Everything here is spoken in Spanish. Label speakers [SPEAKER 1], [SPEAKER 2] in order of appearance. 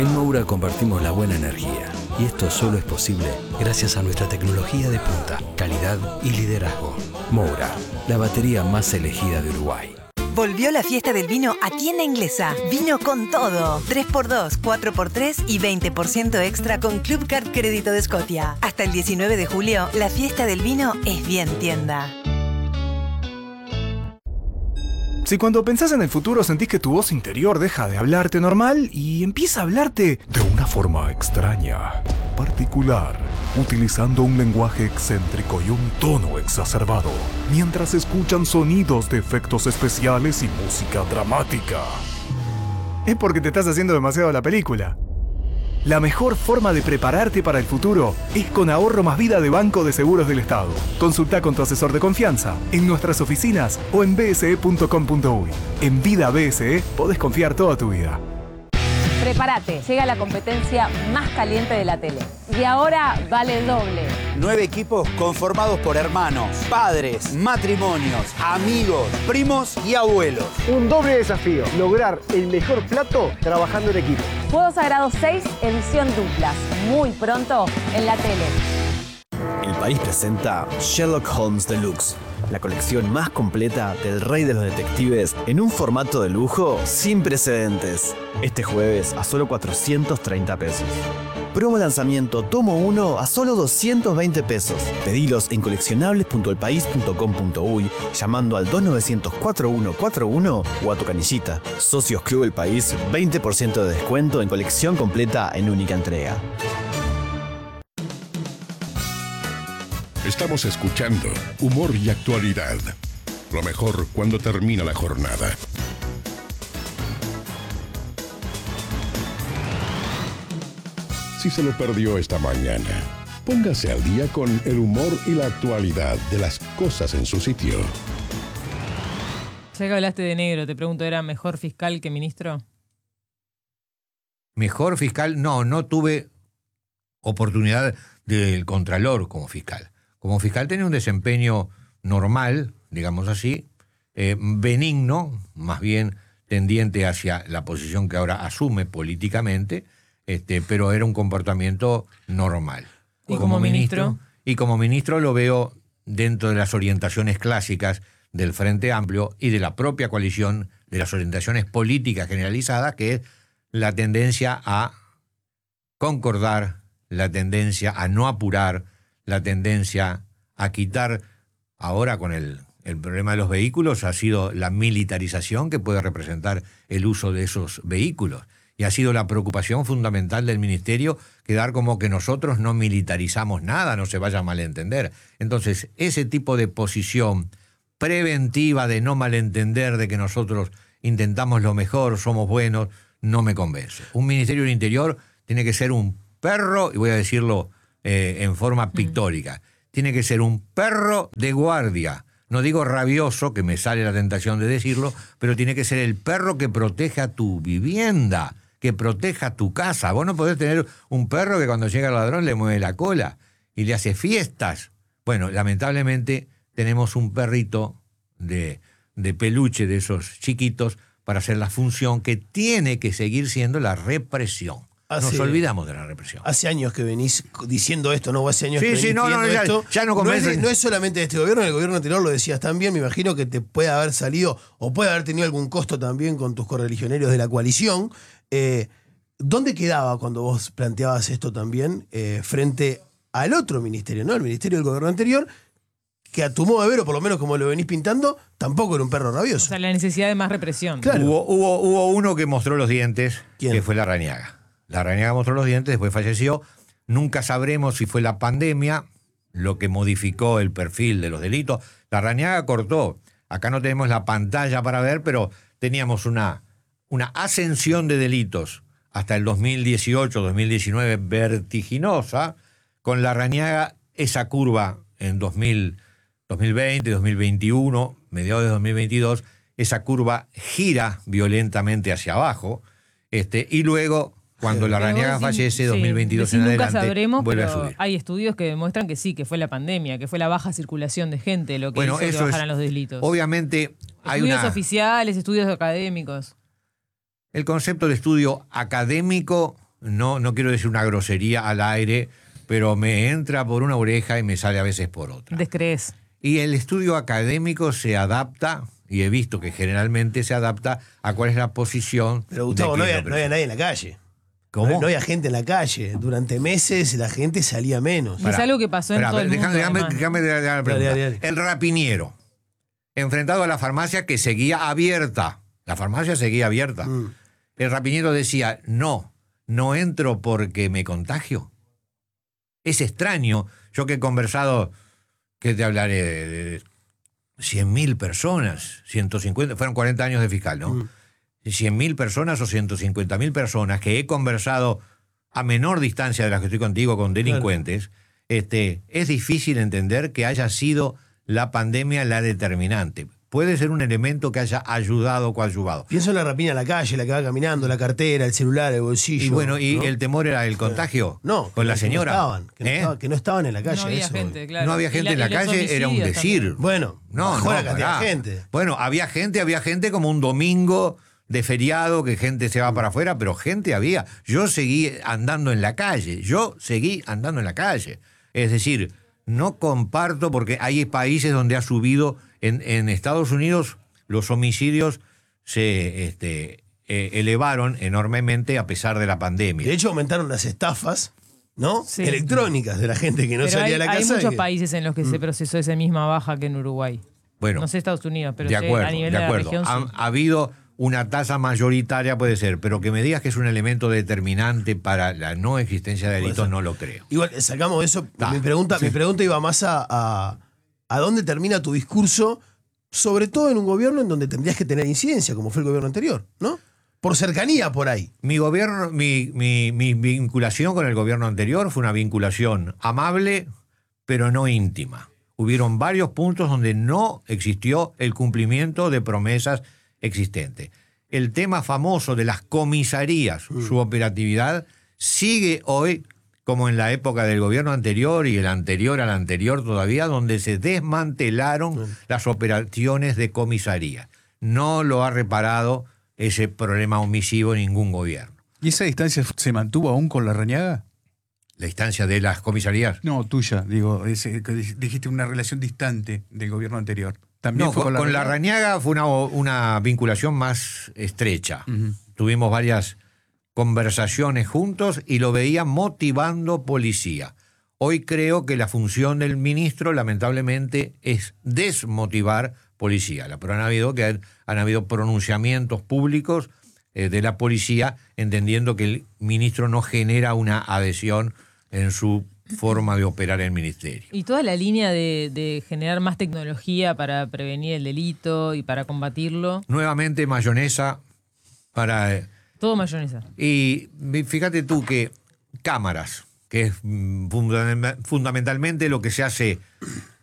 [SPEAKER 1] En Moura compartimos la buena energía y esto solo es posible gracias a nuestra tecnología de punta, calidad y liderazgo. Moura, la batería más elegida de Uruguay.
[SPEAKER 2] Volvió la fiesta del vino a Tienda Inglesa. Vino con todo. 3x2, 4x3 y 20% extra con Club Card Crédito de Scotia. Hasta el 19 de julio, la fiesta del vino es bien tienda.
[SPEAKER 3] Si cuando pensás en el futuro sentís que tu voz interior deja de hablarte normal y empieza a hablarte de una forma extraña, particular, utilizando un lenguaje excéntrico y un tono exacerbado, mientras escuchan sonidos de efectos especiales y música dramática, es porque te estás haciendo demasiado la película. La mejor forma de prepararte para el futuro es con Ahorro Más Vida de Banco de Seguros del Estado. Consulta con tu asesor de confianza en nuestras oficinas o en bse.com.uy. En Vida BSE podés confiar toda tu vida.
[SPEAKER 4] Prepárate, llega la competencia más caliente de la tele. Y ahora vale el doble.
[SPEAKER 5] 9 equipos conformados por hermanos, padres, matrimonios, amigos, primos y abuelos.
[SPEAKER 6] Un doble desafío, lograr el mejor plato trabajando en equipo.
[SPEAKER 4] Fuego Sagrado 6, edición duplas. Muy pronto en la tele.
[SPEAKER 7] El país presenta Sherlock Holmes Deluxe, la colección más completa del rey de los detectives en un formato de lujo sin precedentes. Este jueves a solo 430 pesos. Promo lanzamiento tomo 1 a solo 220 pesos. Pedilos en coleccionables.elpaís.com.uy llamando al 2900-4141 o a tu canillita. Socios Club El País, 20% de descuento en colección completa en única entrega.
[SPEAKER 8] Estamos escuchando Humor y Actualidad. Lo mejor cuando termina la jornada. Si se lo perdió esta mañana, póngase al día con el humor y la actualidad de las cosas en su sitio.
[SPEAKER 9] Ya que hablaste de Negro, te pregunto, ¿era mejor fiscal que ministro?
[SPEAKER 10] Mejor fiscal, no tuve oportunidad del Contralor como fiscal. Como fiscal tenía un desempeño normal, digamos así, benigno, más bien tendiente hacia la posición que ahora asume políticamente, pero era un comportamiento normal.
[SPEAKER 9] ¿Y como ministro?
[SPEAKER 10] Y como ministro lo veo dentro de las orientaciones clásicas del Frente Amplio y de la propia coalición, de las orientaciones políticas generalizadas, que es la tendencia a concordar, la tendencia a no apurar, la tendencia a quitar. Ahora con el problema de los vehículos ha sido la militarización que puede representar el uso de esos vehículos. Y ha sido la preocupación fundamental del ministerio quedar como que nosotros no militarizamos nada, no se vaya a malentender. Entonces, ese tipo de posición preventiva de no malentender, de que nosotros intentamos lo mejor, somos buenos, no me convence. Un Ministerio del Interior tiene que ser un perro, y voy a decirlo en forma pictórica, tiene que ser un perro de guardia. No digo rabioso, que me sale la tentación de decirlo, pero tiene que ser el perro que proteja tu vivienda, que proteja tu casa. Vos no podés tener un perro que cuando llega el ladrón le mueve la cola y le hace fiestas. Bueno, lamentablemente tenemos un perrito de peluche de esos chiquitos para hacer la función que tiene que seguir siendo la represión. Nos olvidamos de la represión.
[SPEAKER 11] Hace años que venís diciendo esto, ¿no? Hace años que venís
[SPEAKER 10] pidiendo
[SPEAKER 11] esto.
[SPEAKER 10] Ya no convence.
[SPEAKER 11] No es solamente de este gobierno, en el gobierno anterior lo decías también. Me imagino que te puede haber salido o puede haber tenido algún costo también con tus correligionarios de la coalición. ¿Dónde quedaba cuando vos planteabas esto también frente al otro ministerio, ¿no? El ministerio del gobierno anterior, que a tu modo de ver, o por lo menos como lo venís pintando, tampoco era un perro rabioso?
[SPEAKER 9] O sea, la necesidad de más represión.
[SPEAKER 11] Claro.
[SPEAKER 10] Hubo uno que mostró los dientes,
[SPEAKER 11] ¿Quién?
[SPEAKER 10] que fue Larrañaga. Larrañaga mostró los dientes, después falleció. Nunca sabremos si fue la pandemia lo que modificó el perfil de los delitos. Larrañaga cortó. Acá no tenemos la pantalla para ver, pero teníamos una ascensión de delitos hasta el 2018, 2019 vertiginosa. Con Larrañaga esa curva en 2020, 2021, mediados de 2022, esa curva gira violentamente hacia abajo, y luego cuando Larrañaga fallece, 2022 en
[SPEAKER 9] nunca
[SPEAKER 10] adelante,
[SPEAKER 9] sabremos,
[SPEAKER 10] vuelve a
[SPEAKER 9] pero
[SPEAKER 10] subir.
[SPEAKER 9] hay estudios que demuestran que sí, que fue la pandemia, que fue la baja circulación de gente lo que hizo que bajaran los delitos.
[SPEAKER 10] Obviamente hay
[SPEAKER 9] estudios oficiales, estudios académicos.
[SPEAKER 10] El concepto de estudio académico no quiero decir una grosería al aire, pero me entra por una oreja y me sale a veces por otra.
[SPEAKER 9] Descrees.
[SPEAKER 10] Y el estudio académico se adapta, y he visto que generalmente se adapta a cuál es la posición.
[SPEAKER 11] Pero Gustavo, no había nadie en la calle.
[SPEAKER 10] ¿Cómo?
[SPEAKER 11] No había gente en la calle. Durante meses la gente salía menos.
[SPEAKER 9] Es algo que pasó en todo el mundo.
[SPEAKER 10] Déjame la pregunta.
[SPEAKER 11] Dale.
[SPEAKER 10] El rapiniero, enfrentado a la farmacia que seguía abierta. La farmacia seguía abierta. El rapiniero decía, no entro porque me contagio. Es extraño. Yo que he conversado, ¿qué te hablaré? De 100.000 personas, 150, fueron 40 años de fiscal, ¿no? 100.000 personas o 150.000 personas que he conversado a menor distancia de las que estoy contigo con delincuentes, es difícil entender que haya sido la pandemia la determinante. Puede ser un elemento que haya ayudado o coadyuvado.
[SPEAKER 11] Pienso en la rapina en la calle, la que va caminando, la cartera, el celular, el bolsillo.
[SPEAKER 10] Y bueno, ¿y
[SPEAKER 11] ¿no?
[SPEAKER 10] el temor era el contagio?
[SPEAKER 11] No.
[SPEAKER 10] Con la señora.
[SPEAKER 11] Que no estaban en la calle.
[SPEAKER 9] No había
[SPEAKER 11] eso.
[SPEAKER 9] gente, claro.
[SPEAKER 10] No había gente en la calle, era un decir.
[SPEAKER 9] También.
[SPEAKER 11] Bueno, bajó la cantidad de gente.
[SPEAKER 10] Bueno, había gente como un domingo de feriado, que gente se va para afuera, pero gente había. Yo seguí andando en la calle. Es decir, no comparto, porque hay países donde ha subido, en Estados Unidos los homicidios se elevaron enormemente a pesar de la pandemia.
[SPEAKER 11] De hecho, aumentaron las estafas, ¿no?
[SPEAKER 9] Sí.
[SPEAKER 11] Electrónicas de la gente que no salía a la casa.
[SPEAKER 9] Hay muchos países en los que se procesó esa misma baja que en Uruguay.
[SPEAKER 10] Bueno,
[SPEAKER 9] no sé Estados Unidos, pero
[SPEAKER 10] de acuerdo,
[SPEAKER 9] a nivel de la región sí.
[SPEAKER 10] Ha habido una tasa mayoritaria, puede ser, pero que me digas que es un elemento determinante para la no existencia de delitos, no lo creo.
[SPEAKER 11] Igual, sacamos de eso. Mi pregunta iba más a dónde termina tu discurso, sobre todo en un gobierno en donde tendrías que tener incidencia, como fue el gobierno anterior, ¿no? Por cercanía por ahí.
[SPEAKER 10] Mi vinculación con el gobierno anterior fue una vinculación amable, pero no íntima. Hubieron varios puntos donde no existió el cumplimiento de promesas existentes. El tema famoso de las comisarías, su operatividad, sigue hoy como en la época del gobierno anterior y el anterior al anterior todavía, donde se desmantelaron las operaciones de comisaría. No lo ha reparado ese problema omisivo ningún gobierno.
[SPEAKER 12] ¿Y esa distancia se mantuvo aún con Larrañaga?
[SPEAKER 10] ¿La distancia de las comisarías?
[SPEAKER 12] No, tuya, digo, dijiste una relación distante del gobierno anterior. ¿También
[SPEAKER 10] no,
[SPEAKER 12] fue
[SPEAKER 10] con Larrañaga fue una vinculación más estrecha. Tuvimos varias conversaciones juntos y lo veía motivando policía. Hoy creo que la función del ministro, lamentablemente, es desmotivar policía. Pero han habido pronunciamientos públicos de la policía, entendiendo que el ministro no genera una adhesión en su forma de operar el ministerio.
[SPEAKER 9] Y toda la línea de generar más tecnología para prevenir el delito y para combatirlo.
[SPEAKER 10] Nuevamente mayonesa para...
[SPEAKER 9] Todo mayonesa.
[SPEAKER 10] Y fíjate tú que cámaras, que es fundamentalmente lo que se hace